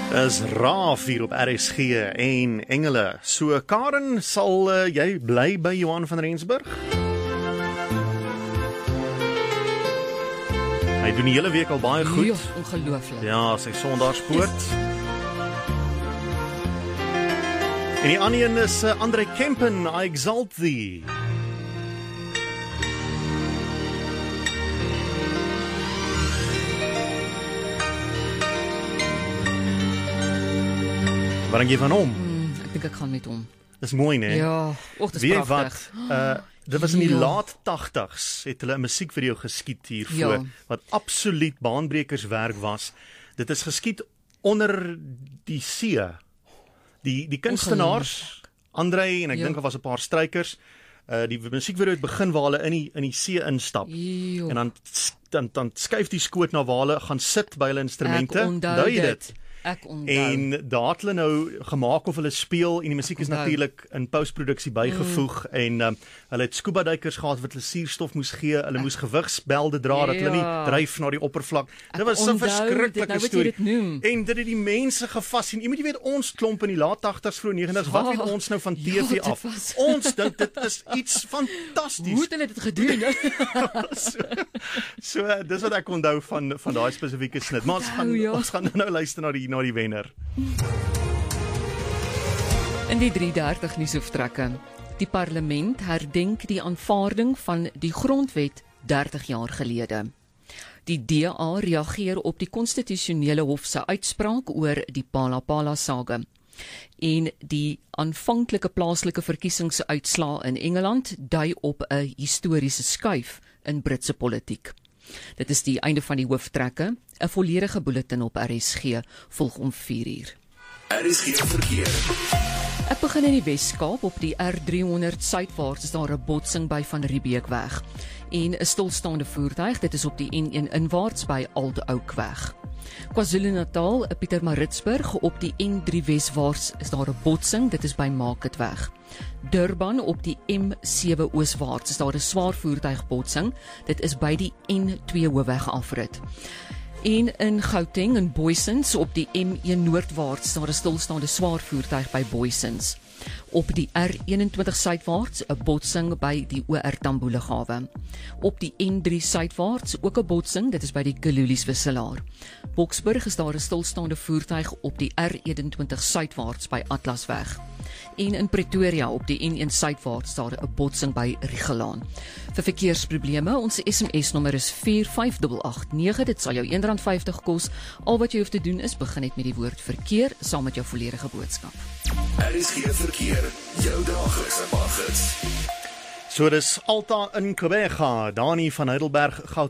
Is Raaf hier op RSG en Engele. So Karen, sal jy bly by Johan van Rensburg? Hy doen die hele week al baie goed. Ja, ongelooflik. Ja, sy Sondagspoort. En die ander een is André Kempen, I Exalt Thee. Wat dink jy van hom? Ek dink ek gaan met hom. Dis mooi, né? Ja, dis Weet pragtig. wat, dit was in die laat 80's, het hulle 'n musiekvideo geskiet hiervoor, wat absoluut baanbrekerswerk was. Dit is geskiet onder die see. Die kunstenaars, André en ek dink daar was 'n paar strykers, die musiekvideo het begin waar hulle in die see instap. En dan skuif die skoot na waar hulle gaan sit by hulle instrumente. Onthou jy dit? Ek onthou. En daar het hulle nou gemaak of hulle speel en die musiek is natuurlik in postproduksie bygevoeg en hulle het scuba duikers gehad wat hulle suurstof moes gee, hulle moes gewigsbelde dra dat hulle nie dryf na die oppervlak. Dit was so 'n verskriklike storie. En dit het die mense gefascineer. Jy moet weet ons klomp in die laat 80's vroeg 90's, wat weet ons nou van TV af? Ons dink dit is iets fantasties. Hoe het hulle dit gedoen? So dis wat ek onthou van daai spesifieke snit. Maar ons gaan nou luister na die wenner. In die 3:30 nuusoftrekke. Die parlement herdenk die aanvaarding van die grondwet 30 jaar gelede. Die DA reageer op die konstitusionele hof se uitspraak oor die Palapala saga. En die aanvanklike plaaslike verkiesingsuitslae in Engeland dui op 'n historiese skuif in Britse politiek. Dit is die einde van die hooftrekke. 'n volledige bulletin op RSG volg om 4:00. RSG verkeer. Ek begin in die Wes-Kaap. Op die R300 suidwaarts is daar 'n botsing by Van Riebeekweg en 'n stilstaande voertuig, dit is op die N1 inwaarts by Aldoukweg. KwaZulu-Natal, Pietermaritzburg, op die N3 weswaarts is daar 'n botsing, dit is by Marketweg. Durban op die M7 ooswaarts is daar 'n swaar voertuigbotsing, dit is by die N2 hoofweg afrit. En in Gauteng en Booysens op die M1 noordwaarts is daar 'n stilstaande swaar voertuig by Booysens. Op die R21 suidwaarts 'n botsing by die OR Tambo lughawe. Op die N3 suidwaarts ook 'n botsing, dit is by die Gululies wisselaar. Boksburg is daar 'n stilstaande voertuig op die R21 suidwaarts by Atlasweg. En in Pretoria op die N1 suidwaarts daar 'n botsing by Rigelaan. Vir verkeersprobleme, ons SMS nommer is 45889. Dit sal jou R1.50 kos. Al wat jy hoef te doen is begin net met die woord verkeer saam met jou volledige boodskap. RSG verkeer, jou daaglikse paggids. So dis Alta in Kobega, Dani van Heidelberg,